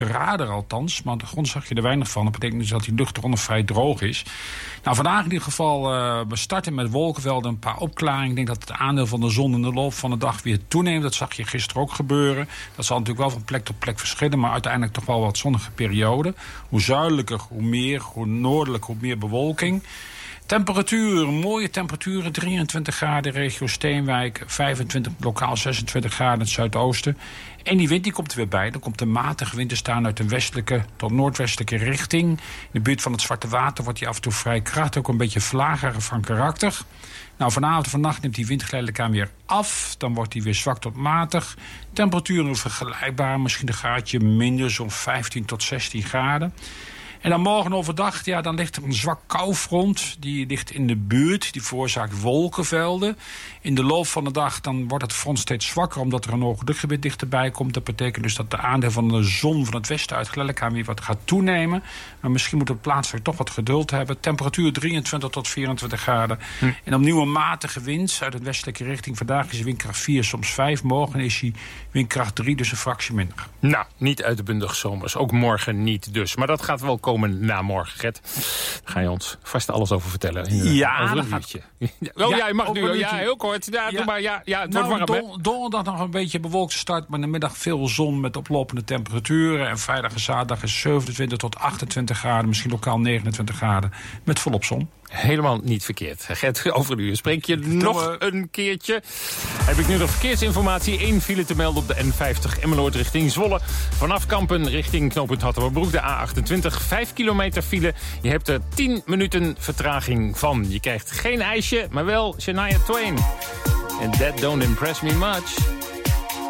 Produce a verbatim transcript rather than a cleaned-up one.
radar althans, maar op de grond zag je er weinig van. Dat betekent dus dat die lucht eronder vrij droog is. Nou, vandaag in ieder geval, uh, we starten met wolkenvelden, een paar opklaringen. Ik denk dat het aandeel van de zon in de loop van de dag weer toeneemt. Dat zag je gisteren ook gebeuren. Dat zal natuurlijk wel van plek tot plek verschillen, maar uiteindelijk toch wel wat zonnige periode. Hoe zuidelijker, hoe meer, hoe noordelijker, hoe meer bewolking. Temperatuur, mooie temperaturen, drieëntwintig graden regio Steenwijk, vijfentwintig, lokaal zesentwintig graden in het zuidoosten. En die wind die komt er weer bij. Dan komt de matige wind te staan uit de westelijke tot noordwestelijke richting. In de buurt van het Zwarte Water wordt die af en toe vrij krachtig, ook een beetje vlagerig van karakter. Nou, vanavond en vannacht neemt die wind geleidelijk aan weer af. Dan wordt die weer zwak tot matig. Temperaturen vergelijkbaar, misschien een graadje minder, zo'n vijftien tot zestien graden. En dan morgen overdag, ja, dan ligt er een zwak koufront. Die ligt in de buurt, die veroorzaakt wolkenvelden. In de loop van de dag dan wordt het front steeds zwakker, omdat er een hoog luchtgebied dichterbij komt. Dat betekent dus dat de aandeel van de zon van het westen uit geleidelijk aan weer wat gaat toenemen. Maar misschien moet het plaatselijk toch wat geduld hebben. Temperatuur drieëntwintig tot vierentwintig graden. Hm. En opnieuw een matige wind uit de westelijke richting. Vandaag is de windkracht vier, soms vijf. Morgen is die windkracht drie, dus een fractie minder. Nou, niet uitbundig zomers. Ook morgen niet dus. Maar dat gaat wel komen na morgen, Gert. Daar ga je ons vast alles over vertellen. In, ja, over een gaat... uurtje. Oh ja, je mag nu. Ja, heel kort. Ja, ja. Doe maar. Ja, ja, het nou, wordt warm, don- donderdag nog een beetje bewolkte start, maar in de middag veel zon met oplopende temperaturen. En vrijdag en zaterdag is zevenentwintig tot achtentwintig graden, misschien lokaal negenentwintig graden, met volop zon. Helemaal niet verkeerd. Gert, over een uur spreek je nog een keertje. Heb ik nu nog verkeersinformatie. Eén file te melden op de N vijftig Emmeloord richting Zwolle. Vanaf Kampen richting knooppunt Hattemerbroek, de A achtentwintig. Vijf kilometer file. Je hebt er tien minuten vertraging van. Je krijgt geen ijsje, maar wel Shania Twain. And that don't impress me much.